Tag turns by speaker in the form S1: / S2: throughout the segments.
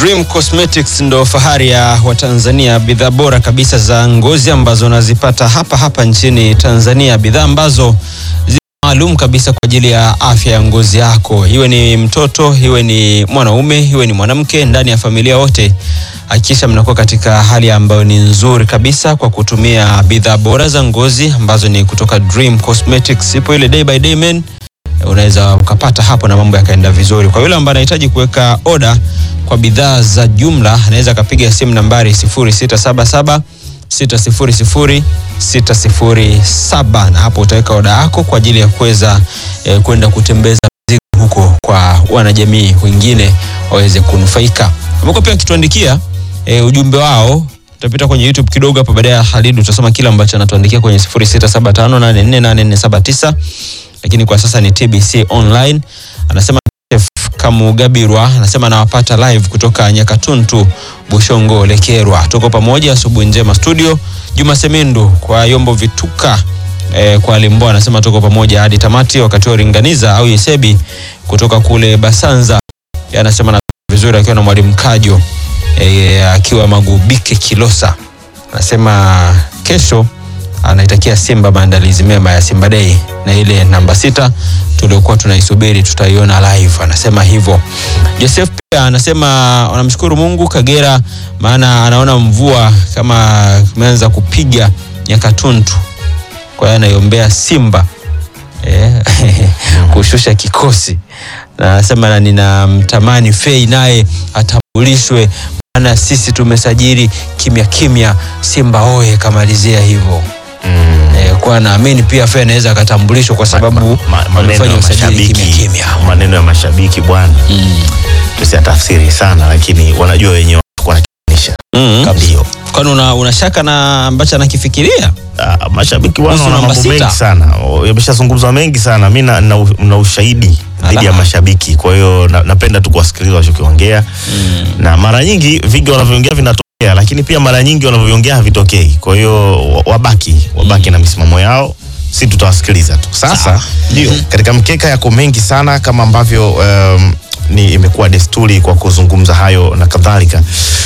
S1: Dream Cosmetics ndo fahari ya Watanzania, bidhaa bora kabisa za ngozi ambazo unazipata hapa nchini Tanzania, bidhaa ambazo maalum kabisa kwa ajili ya afya ya ngozi yako, iwe ni mtoto, iwe ni mwanaume, iwe ni mwanamke, ndani ya familia wote. Hakikisha mnakuwa katika hali ambayo ni nzuri kabisa kwa kutumia bidhaa bora za ngozi ambazo ni kutoka Dream Cosmetics. Ipo ile Day by Day Men, unaweza ukapata hapo na mambo yakaenda vizuri. Kwa yule ambaye anahitaji kuweka order kwa bidhaa za jumla, anaweza kapiga simu nambari 0677 600 607 na hapo utaweka order yako kwa ajili ya kuweza kwenda kutembeza mzigo huko kwa wanajamii wengine waweze kunufaika. Wamekuwa pia kituandikia ujumbe wao. Tutapita kwenye YouTube kidogo hapa baadaye, Khalid utasoma kila ambacho anatuandikia kwenye 0675848479. Lakini kwa sasa ni TBC Online. Anasema Kamugabirwa, anasema nawapata live kutoka Nyakatuntu, Bushongo, Lekerwa. Tuko pamoja, asubuhi njema studio. Juma Semendo kwa Yombo Vituka kwa Limbo, anasema tuko pamoja hadi tamati. Wakati wa Ringaniza au Yesebi kutoka kule Basanza, anasema na vizuri akiwa na Mwalimu Kajo akiwa Magubike Kilosa. Anasema kesho anaitakia Simba maandalizi mema ya Simba Day, na ile namba 6 tuliokuwa tunaisubiri tutaiona live. Anasema hivyo. Joseph pia anasema anamshukuru Mungu Kagera, maana anaona mvua kama imeanza kupiga Nyakatuntu. Kwa hiyo anaiombea Simba kushusha kikosi. Na anasema na ninamtamani Fei naye atambulishwe, maana sisi tumesajili kimya Simba oye, kamalizia hivyo. Kwa naamini pia Fei anaweza akatambulishwa kwa sababu
S2: maneno ya mashabiki, maneno ya mashabiki bwana. Tusiatafsiri sana, lakini wanajua wenyewe wanakisha. Ndio.
S1: Kwani unashaka na ambacho anakifikiria?
S2: Mashabiki wana mambo mengi sana. Yameshazungumzwa mengi sana. Mimi na ushahidi dhidi ya mashabiki. Kwa hiyo napenda tu kuwasikiliza wanachokiongea. Na mara nyingi vingi wanavyoongea vinatokea, lakini pia mara nyingi wanavyoongea havitokei. Kwa hiyo wabaki na misimamo yao. Sisi tutawasikiliza tu. Sasa ndio katika mkeka yako mengi sana kama ambavyo ni imekuwa desturi kwa kuzungumza hayo na kadhalika.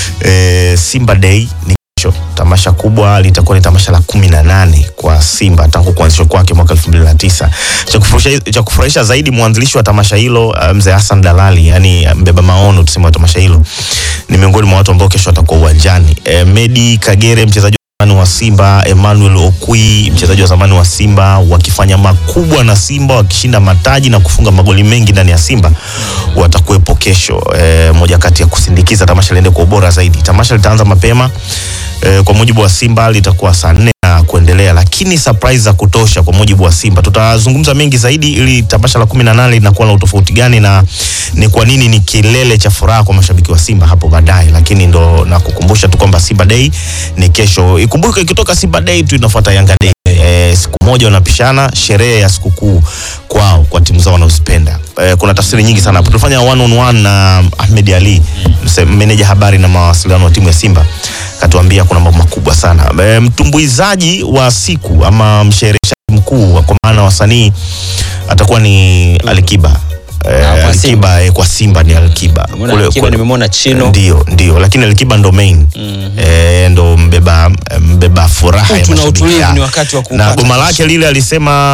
S2: Simba Day ni kesho. Tamasha kubwa litakuwa ni tamasha la 18 kwa Simba tangu kuanzishwa kwake mwaka 2009. Cha kufurahisha zaidi, mwanzilishi wa tamasha hilo Mzee Hassan Dalali, yani mbeba maono tuseme wa tamasha hilo, ni miongoni mwa watu ambao kesho watakuwa uwanjani. Medi Kagere, mchezaji wa Simba, Emmanuel Okui, mchezaji wa zamani wa Simba, wakifanya makubwa na Simba, wakishinda mataji na kufunga magoli mengi ndani ya Simba, watakuwepo kesho. Moja kati ya kusindikiza tamasha liende kwa ubora zaidi. Tamasha litaanza mapema, kwa mujibu wa Simba litakuwa saa 4 na kuendelea, lakini surprise za kutosha kwa mujibu wa Simba. Tutazungumza mengi zaidi ili tamasha la 18 linakuwa na utofauti gani na ni kwa nini ni kilele cha furaha kwa mashabiki wa Simba hapo baadaye. Lakini ndo na kukumbusha tu kwamba Simba Day ni kesho. Ikumbuke ikitoka Simba Day tu inafuata Yanga Day. Siku moja wanapishana, sherehe ya sikukuu kwao kwa timu zao wanazopenda. Kuna tafsiri nyingi sana. Tulifanya 1-on-1 na Ahmed Ali, meneja habari na mawasiliano wa timu ya Simba. Katuambia kuna mambo makubwa sana. Mtumbuizaji wa siku ama mshereheshaji mkuu kwa maana wasanii atakuwa ni Alikiba. Alikiba kwa Simba ni Alikiba.
S1: Kule nimemwona Chino.
S2: Ndio, lakini Alikiba ndo main. Ndo mbeba furaha ya
S1: utulivu ni wakati wa
S2: na goma lake lile alisema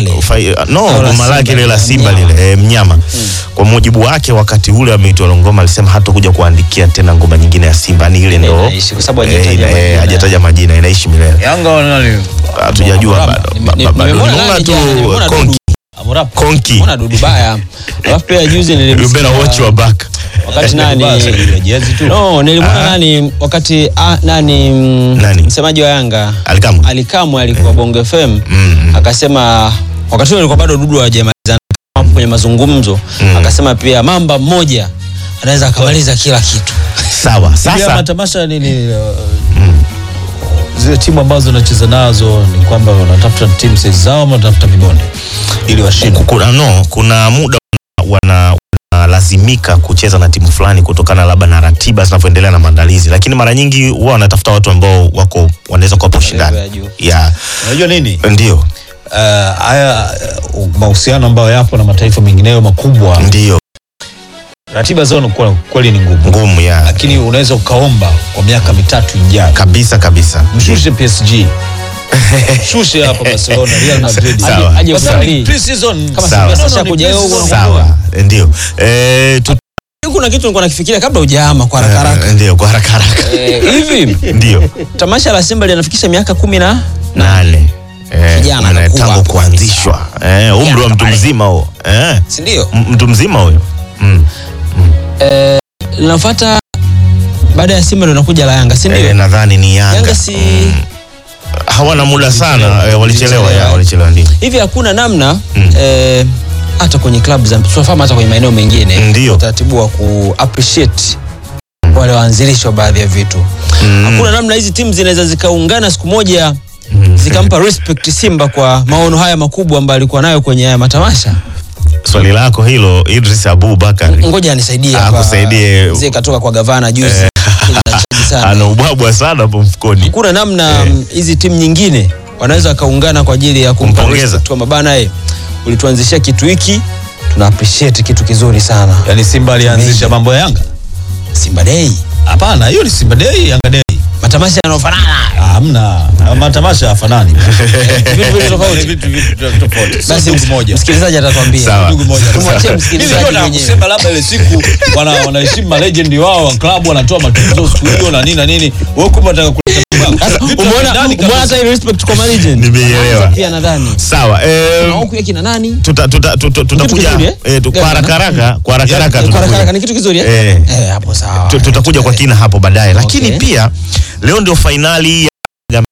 S2: goma lake lile la Simba lile mnyama. Kwa mujibu wake wakati ule ameitwa ngoma alisema hata kuja kuandikia tena ngoma nyingine ya Simba, ni ile ndo
S1: kwa sababu
S2: hajataja majina, inaishi milele.
S3: Yanga wanali
S2: hatujajua bado. Nimeona tu Konki.
S1: Mbona Dudu Baya. Alafu pia juzi nilimsikia.
S2: You better watch your back.
S1: Wakati nani? No, nilimwona nani wakati nani msemaji wa Yanga Alikamu alikuwa Bongo FM. Akasema wakati ule alikuwa bado Dudu hajamaliza kwenye mazungumzo. Akasema pia Mamba mmoja anaweza akamaliza kila kitu.
S2: Sawa.
S3: Sasa matamasha nini zile timu ambazo wanacheza nazo ni kwamba wanatafuta timu zao ama wanatafuta vibonde ili washinde?
S2: Kuna muda wanalazimika kucheza na timu fulani kutokana labda na ratiba zinavyoendelea na maandalizi, lakini mara nyingi huwa wanatafuta watu ambao wanaweza kuwa ushindani.
S3: Unajua nini?
S2: Ndio.
S3: Haya mahusiano ambayo yapo na mataifa mengineyo makubwa.
S2: Ndio.
S3: Ratiba zao kwa kweli ni
S2: ngumu ya.
S3: Lakini unaweza ukaomba kwa miaka 3 ijayo.
S2: Kabisa.
S3: Mshushe PSG. Shushe hapa Barcelona, Real Madrid.
S1: Aje kusali
S3: pre-season
S1: kama sasa kuja huko.
S2: Sawa. Ndio.
S1: Kuna kitu nilikuwa nakifikiria kabla hujahama kwa haraka.
S2: Ndio, kwa haraka.
S1: Hivi
S2: Ndio.
S1: Tamasha la Simba linafikisha miaka 18.
S2: Kijana tangu kuanzishwa. Umri wa mtu mzima huo.
S1: Si ndio?
S2: Mtu mzima huyo.
S1: Linafuata baada ya Simba linakuja la Yanga, si ndio?
S2: Nadhani ni Yanga.
S1: Yanga si
S2: hawana muda sana, walichelewa ndio.
S1: Hivi hakuna namna hata kwenye club za tunafahamu, hata kwenye maeneo mengine utaratibu wa ku appreciate wale waanzilishwa baadhi ya vitu. Hakuna namna hizi timu zinaweza zikaungana siku moja zikampa respect Simba kwa maono haya makubwa ambayo alikuwa nayo kwenye haya matamasha.
S2: Swali lako hilo Idris Abubakar.
S1: Ngoja nisaidie hapa.
S2: Akusaidie.
S1: Mzee katoka kwa gavana juzi.
S2: Ana ubwabwa sana hapo mfukoni.
S1: Hakuna namna hizi timu nyingine wanaweza kaungana kwa ajili ya kumpongeza tu mabana ulituanzishia kitu hiki, tuna appreciate kitu kizuri sana.
S3: Yaani Simba alianzisha mambo ya Yanga.
S1: Simba Day.
S3: Hapana, hiyo ni Simba Day, Yanga Day.
S1: Matamasha yanafanana.
S3: Hamna. Matamasha hafanani.
S1: Vitu tofauti. Basi msikilizaji atatuambia.
S2: Ndugu
S1: moja. Tumwachie msikilizaji mwenyewe.
S3: Kusema labda ile siku wanaheshimu ma legend wao wa club, wanatoa matunzo siku hiyo na nini. Wewe kumbe unataka kuleta
S1: umeona hata respect kwa legend.
S2: Nimeelewa.
S1: Pia nadhani.
S2: Sawa.
S1: Na huku yake na nani?
S2: Tutakuja kwa haraka
S1: ni kitu kizuri hapo sawa.
S2: Tutakuja kwa kina hapo baadaye, lakini pia leo ndio finali ya Kagame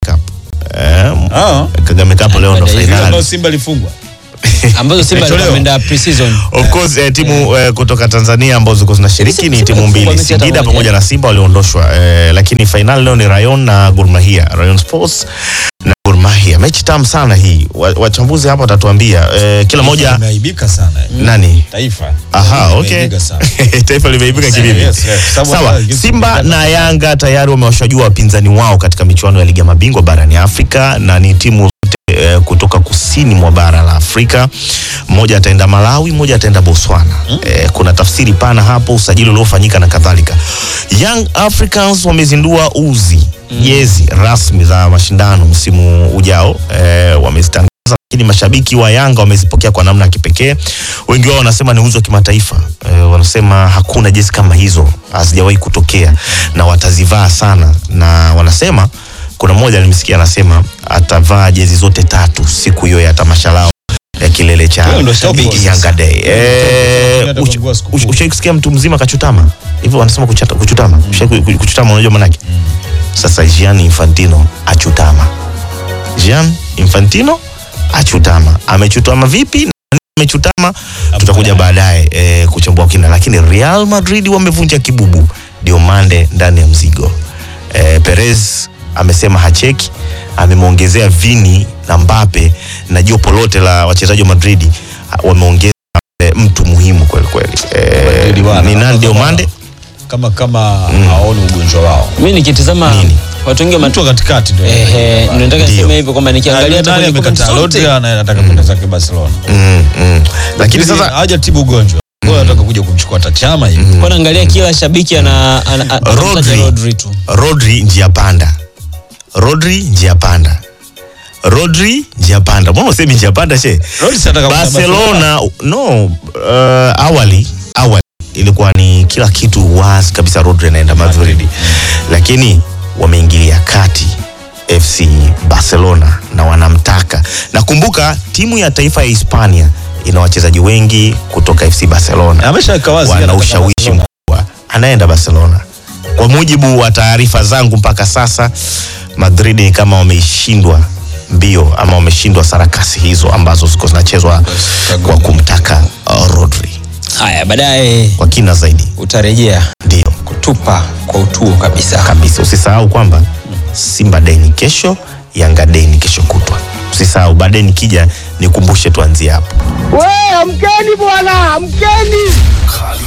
S2: Cup. Kagame Cup leo ndio finali.
S3: Ambayo Simba ilifungwa.
S1: Ambazo Simba alikwenda pre-season.
S2: Of course timu kutoka Tanzania ambazo ziko zinashiriki ni timu mbili, Singida pamoja na Simba waliondoshwa, lakini finali leo ni Rayon na Gor Mahia, Rayon Sports na Gor Mahia. Mechi tamu sana hii. Wachambuzi hapa watatuambia kila moja
S3: imeaibika sana.
S2: Nani?
S3: Taifa.
S2: Okay. Taifa limeaibika kivipi? Sawa. Simba na Yanga tayari wamewashajua wapinzani wao katika michuano ya Ligi ya Mabingwa barani Afrika, na ni timu kutoka kusini mwa bara la Afrika. Mmoja ataenda Malawi, mmoja ataenda Botswana. Kuna tafsiri pana hapo, usajili uliofanyika na kadhalika. Young Africans wamezindua jezi rasmi za mashindano msimu ujao, wamezitangaza, lakini mashabiki wa Yanga wamezipokea kwa namna ya kipekee. Wengi wao wanasema ni uzo wa kimataifa. Wanasema hakuna jezi kama hizo, hazijawahi kutokea na watazivaa sana, na wanasema kuna mmoja nimesikia anasema atavaa jezi zote 3 siku hiyo ya tamasha lao ya kilele cha Yanga Day. Ushaikusikia mtu mzima kachutama? Hivyo wanasema kuchutama. Kuchutama unajua maana yake? Sasa Gianni Infantino achutama. Gianni Infantino achutama. Amechutama vipi na amechutama? Tutakuja baadaye kuchambua kina, lakini Real Madrid wamevunja kibubu Diomande ndani ya mzigo. Perez amesema hacheki, amemwongezea Vini na Mbappe na jopo lote la wachezaji wa Madrid wameongeza mtu muhimu kweli. Ni nani Diomande?
S3: Kama haoni ugonjwa wao.
S1: Mimi nikitazama watu wengi mtu
S3: katikati ndio.
S1: Nataka niseme hivyo kwamba nikiangalia hata kwenye
S3: amekataa lote anataka kwenda zake Barcelona.
S2: Lakini sasa
S3: haja tibu ugonjwa. Kwa anataka kuja kumchukua hata Chama hivi.
S1: Kwa naangalia kila shabiki ana Rodri tu.
S2: Rodri njia panda. Mbona usemi njia panda she? Barcelona awali ilikuwa ni kila kitu wazi kabisa, Rodri anaenda Madrid. Lakini wameingilia kati FC Barcelona na wanamtaka. Nakumbuka timu ya taifa ya Hispania ina wachezaji wengi kutoka FC Barcelona.
S3: Ameshaweka wazi
S2: ana ushawishi mkubwa. Anaenda Barcelona. Kwa mujibu wa taarifa zangu mpaka sasa, Madrid ni kama wameishindwa mbio ama wameshindwa sarakasi hizo ambazo ziko zinachezwa kwa kumtaka Rodri.
S1: Haya, baadaye
S2: kwa kina zaidi
S1: utarejea
S2: ndio
S1: kutupa kwa utuo kabisa.
S2: Usisahau kwamba Simba Day ni kesho, Yanga Day ni kesho kutwa. Usisahau, baadaye nikija nikumbushe tuanzie hapo.
S4: Amkeni bwana, amkeni.